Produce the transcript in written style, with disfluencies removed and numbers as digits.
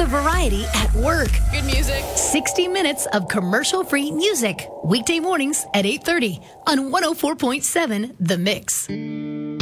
of variety at work. Good music. 60 minutes of commercial-free music. Weekday mornings at 8:30 on 104.7 The Mix.